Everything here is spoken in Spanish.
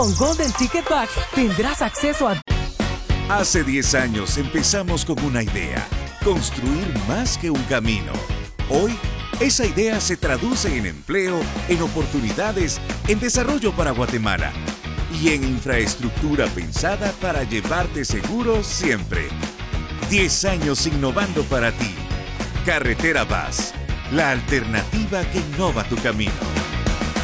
Con Golden Ticket Back tendrás acceso a... Hace 10 años empezamos con una idea, construir más que un camino. Hoy, esa idea se traduce en empleo, en oportunidades, en desarrollo para Guatemala y en infraestructura pensada para llevarte seguro siempre. 10 años innovando para ti. Carretera VAS, la alternativa que innova tu camino.